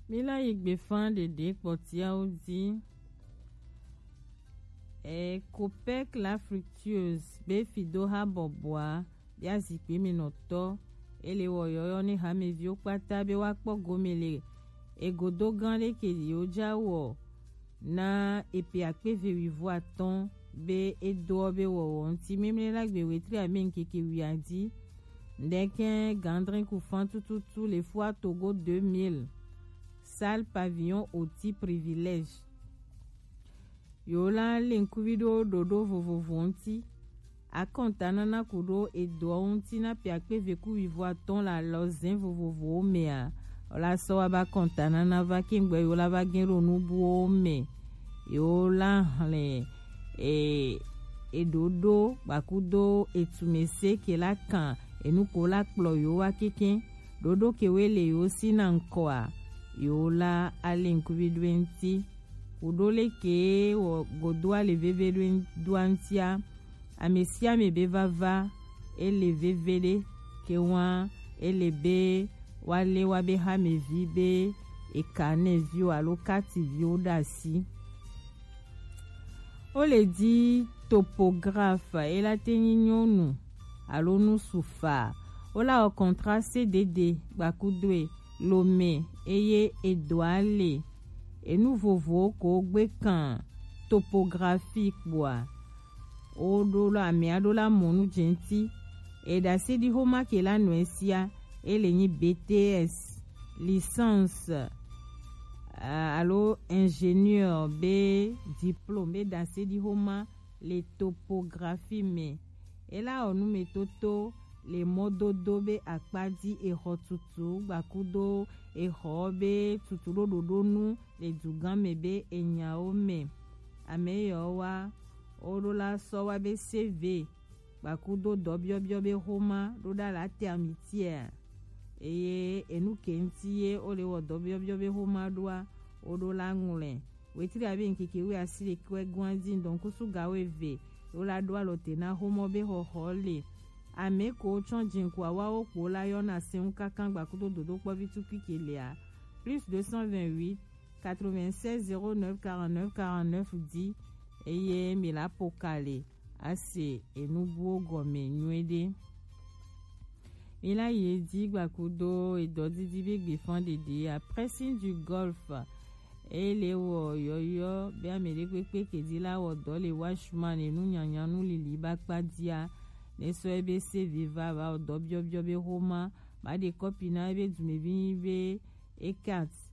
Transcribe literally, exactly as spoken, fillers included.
Mila Igbefan Dede Portia Odi e Copec la fructueuse be Fidoha Boboa bia zikpe minoto ele woyoyo ni hamevio kpata be wakpo gomele egodo gan le kedi ojawo na epe akpeve wivo aton be edo be wowo nti memle la gbe wetri amen keke wiadi ndeken gandrin koufan tututu les fois Togo deux mille salle pavillon oti privilège yola lenkuvido dodo vovovo nti akontana na kudo edo nti na pe akpeve ku wivo aton la lozen vovovo mea ola so aba kontana na va kingbe yola va genro nubu me yola le e edodo bakudo etumese ke la kan enuko la kplo yo wa keken dodo kewele yo sina nkoa yola alenkuvidwenti udole ke wo godwa le vevede duantia amesia mebe vava ele vevede ke wa ele be wale wabe hamevi be ekane vio alokati vio dasi o le di topographe et la tenignonu alonu soufa o la o contrat C D D bakudwe lome eye edwale e nouveau ko gbe kan topographique boa o do la mi ado la monu genti e da se di homa ke la noesia e le ni B T S licence uh, allo ingénieur be diplôme da se di homa les topographies me et là on nous met toto les mododo be akpadi e hotutu bakudo e hobe tutudo dodo nu le dugan mebe enyao me ameyo wa orola so wa be C V bakudo dobio bio be homa roda la termitière eye enu kentie ole wo dobio bio be homa doa odola ngule wetiri abi nkeke we asire kwe gwandi donc su gawe ve ola doa lotena homo be hohole ame ko chonjin kwa wa opo la yona se un kakan gbakudo dodo po bitu kikelea plus deux cent vingt-huit quatre-vingt-seize zéro neuf quarante-neuf quarante-neuf dix eye mila pokale ase enubu gome nwede ila yedi gbakudo edodi dibe gbefan dede après signe du golfe ele wo yoyo be amele pepe kedila wo do le washman enu nyanyanu lili bakpadia neso ebe se viva ba do bio bio be homa ba de copina ebe dumebi be ekat